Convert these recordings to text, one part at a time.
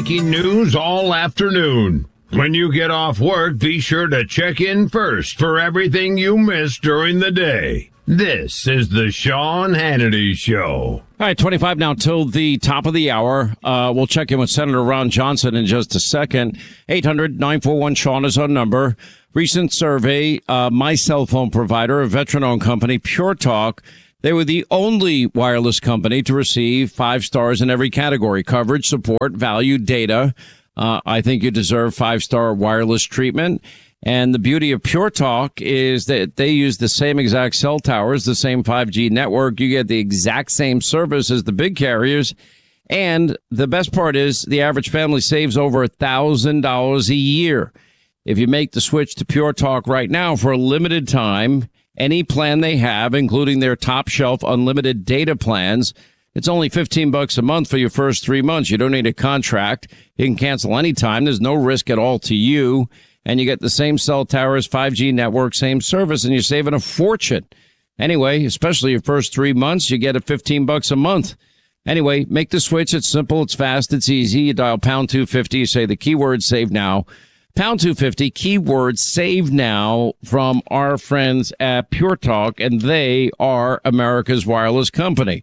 breaking news all afternoon. When you get off work, be sure to check in first for everything you missed during the day. This is the Sean Hannity Show. All right, 25 now till the top of the hour. We'll check in with Senator Ron Johnson in just a second. 800-941-SEAN is our number. Recent survey, my cell phone provider, a veteran-owned company, Pure Talk, they were the only wireless company to receive 5 stars in every category: coverage, support, value, data. I think you deserve 5-star wireless treatment. And the beauty of Pure Talk is that they use the same exact cell towers, the same 5G network. You get the exact same service as the big carriers. And the best part is the average family saves over $1,000 a year. If you make the switch to Pure Talk right now for a limited time, any plan they have, including their top shelf unlimited data plans, it's only $15 a month for your first 3 months. You don't need a contract. You can cancel anytime. There's no risk at all to you. And you get the same cell towers, 5G network, same service, and you're saving a fortune. Anyway, especially your first 3 months, you get it $15 a month. Anyway, make the switch. It's simple. It's fast. It's easy. You dial pound 250. You say the keyword save now. Pound 250, keyword save now from our friends at Pure Talk, and they are America's wireless company.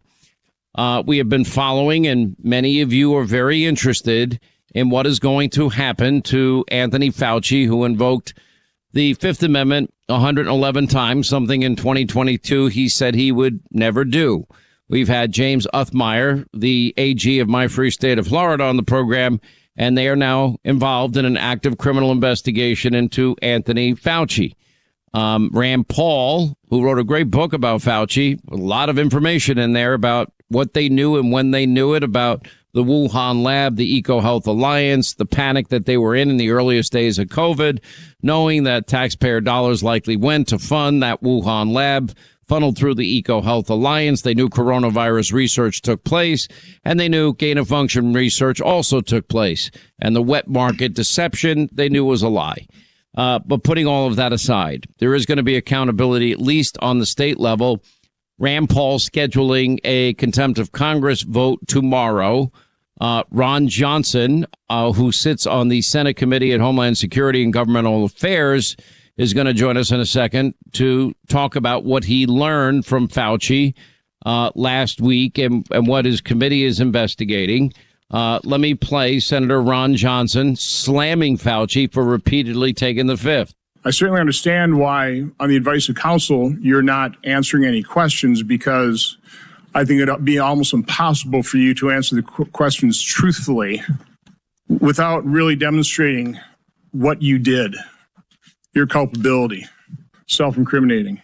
We have been following, and many of you are very interested in what is going to happen to Anthony Fauci, who invoked the Fifth Amendment 111 times, something in 2022 he said he would never do. We've had James Uthmeyer, the AG of my free state of Florida, on the program, and they are now involved in an active criminal investigation into Anthony Fauci. Rand Paul, who wrote a great book about Fauci, a lot of information in there about what they knew and when they knew it, about the Wuhan lab, the EcoHealth Alliance, the panic that they were in the earliest days of COVID, knowing that taxpayer dollars likely went to fund that Wuhan lab, funneled through the EcoHealth Alliance. They knew coronavirus research took place, and they knew gain-of-function research also took place. And the wet market deception, they knew was a lie. But putting all of that aside, there is going to be accountability, at least on the state level. Rand Paul scheduling a contempt of Congress vote tomorrow. Ron Johnson, who sits on the Senate Committee on Homeland Security and Governmental Affairs, is going to join us in a second to talk about what he learned from Fauci last week and what his committee is investigating. Let me play Senator Ron Johnson slamming Fauci for repeatedly taking the Fifth. I certainly understand why, on the advice of counsel, you're not answering any questions, because I think it'd be almost impossible for you to answer the questions truthfully without really demonstrating what you did, your culpability, self-incriminating.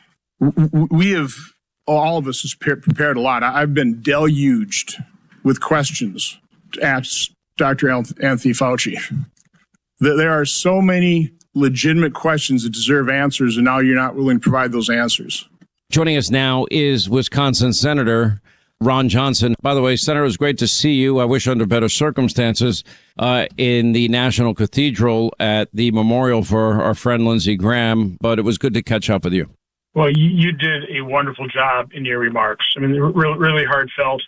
We have, all of us, has prepared a lot. I've been deluged with questions to ask Dr. Anthony Fauci. There are so many legitimate questions that deserve answers, and now you're not willing to provide those answers. Joining us now is Wisconsin Senator Ron Johnson. By the way, Senator, it was great to see you. I wish under better circumstances in the National Cathedral at the memorial for our friend Lindsey Graham, but it was good to catch up with you. Well, you did a wonderful job in your remarks. I mean, really heartfelt.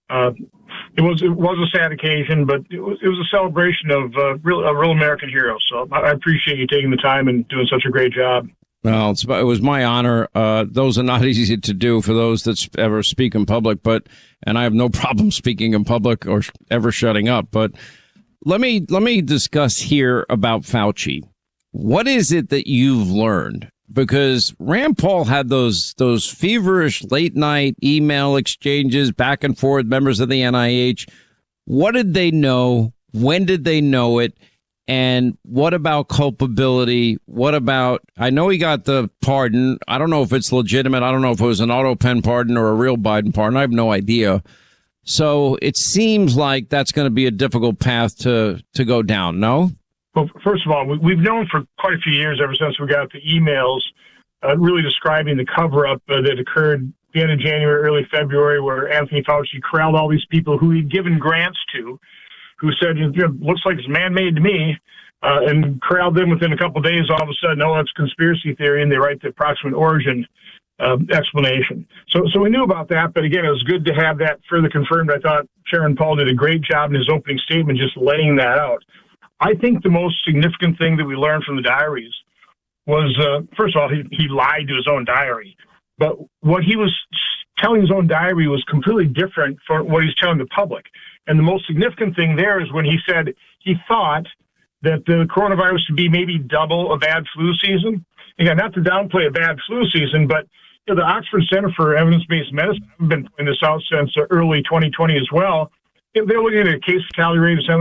It was a sad occasion, but it was a celebration of a real American hero. So I appreciate you taking the time and doing such a great job. Well, it was my honor. Those are not easy to do for those that ever speak in public, and I have no problem speaking in public or ever shutting up. But let me discuss here about Fauci. What is it that you've learned? Because Rand Paul had those feverish late night email exchanges back and forth, members of the NIH. What did they know? When did they know it? And what about culpability? What about, I know he got the pardon. I don't know if it's legitimate. I don't know if it was an auto pen pardon or a real Biden pardon. I have no idea. So it seems like that's going to be a difficult path to go down, no? Well, first of all, we've known for quite a few years, ever since we got the emails really describing the cover-up that occurred the end of January, early February, where Anthony Fauci corralled all these people who he'd given grants to, who said, looks like it's man-made to me, and corralled them within a couple of days. All of a sudden, it's conspiracy theory, and they write the approximate origin explanation. So we knew about that, but again, it was good to have that further confirmed. I thought Chairman Paul did a great job in his opening statement, just laying that out. I think the most significant thing that we learned from the diaries was, first of all, he lied to his own diary. But what he was telling his own diary was completely different from what he's telling the public. And the most significant thing there is when he said he thought that the coronavirus would be maybe double a bad flu season. Again, not to downplay a bad flu season, but the Oxford Center for Evidence-Based Medicine, I've been pointing this out since early 2020 as well. They're looking at a case fatality rate of